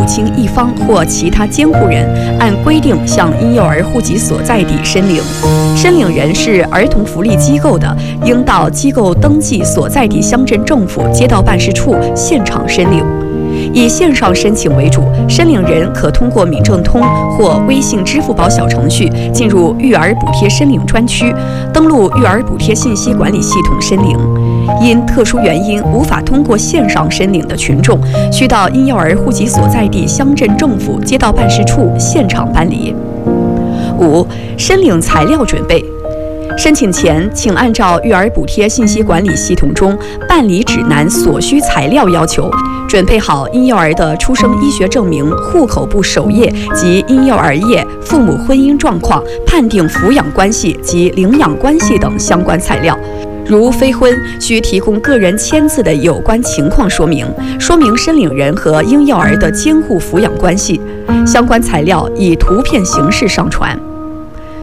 亲一方或其他监护人按规定向婴幼儿户籍所在地申领。申领人是儿童福利机构的，应到机构登记所在地乡镇政府街道办事处现场申领。以线上申请为主，申领人可通过闽政通或微信、支付宝小程序进入育儿补贴申领专区，登录育儿补贴信息管理系统申领。因特殊原因无法通过线上申领的群众，需到婴幼儿户籍所在地乡镇政府街道办事处现场办理。5、申领材料准备。申请前，请按照育儿补贴信息管理系统中办理指南所需材料要求，准备好婴幼儿的出生医学证明、户口簿首页及婴幼儿页、父母婚姻状况、判定抚养关系及领养关系等相关材料。如非婚，需提供个人签字的有关情况说明，说明申领人和婴幼儿的监护抚养关系。相关材料以图片形式上传。